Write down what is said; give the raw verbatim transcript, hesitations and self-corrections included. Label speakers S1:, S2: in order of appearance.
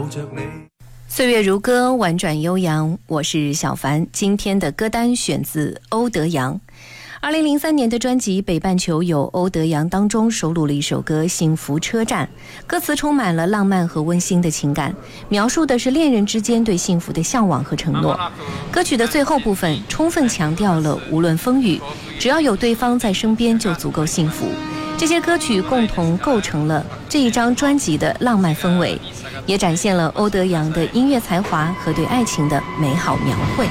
S1: 岁月如歌，婉转悠扬。我是小凡，今天的歌单选自欧德阳。二零零三年的专辑《北半球有欧德阳》当中收录了一首歌《幸福车站》，歌词充满了浪漫和温馨的情感，描述的是恋人之间对幸福的向往和承诺。歌曲的最后部分充分强调了无论风雨，只要有对方在身边就足够幸福。这些歌曲共同构成了这一张专辑的浪漫氛围，也展现了欧德陽的音乐才华和对愛情的美好描繪。